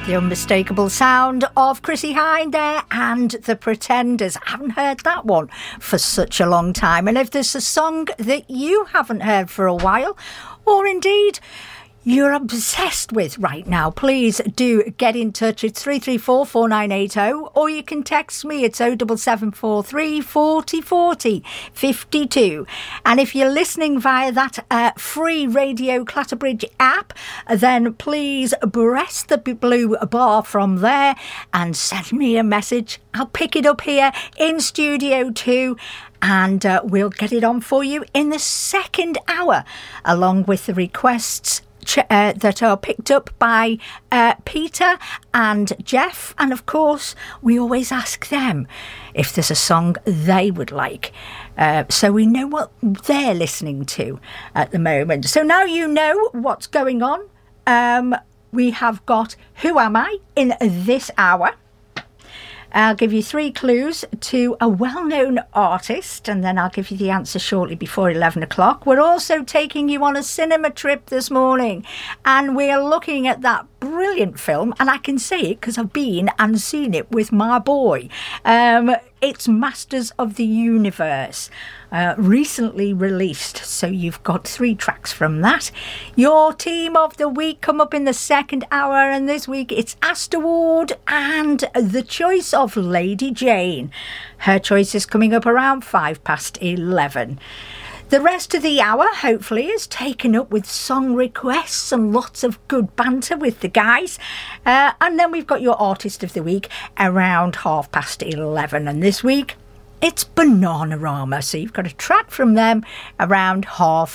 The unmistakable sound of Chrissie Hynde there and The Pretenders. I haven't heard that one for such a long time. And if there's a song that you haven't heard for a while, or indeed you're obsessed with right now, please do get in touch. It's 334 4980, or you can text me. It's 07743 40 40 52. And if you're listening via that free Radio Clatterbridge app, then please press the blue bar from there and send me a message. I'll pick it up here in Studio 2. And we'll get it on for you in the second hour, along with the requests that are picked up by Peter and Jeff. And of course, we always ask them if there's a song they would like, so we know what they're listening to at the moment. So now you know what's going on. We have got Who Am I in this hour. I'll give you 3 clues to a well-known artist, and then I'll give you the answer shortly before 11 o'clock. We're also taking you on a cinema trip this morning, and we're looking at that brilliant film, and I can say it because I've been and seen it with my boy. It's Masters of the Universe, recently released, so you've got 3 tracks from that. Your team of the week come up in the second hour, and this week it's Astor Ward and the choice of Lady Jane. Her choice is coming up around 11:05. The rest of the hour, hopefully, is taken up with song requests and lots of good banter with the guys. And then we've got your artist of the week around 11:30. And this week, it's Bananarama. So you've got a track from them around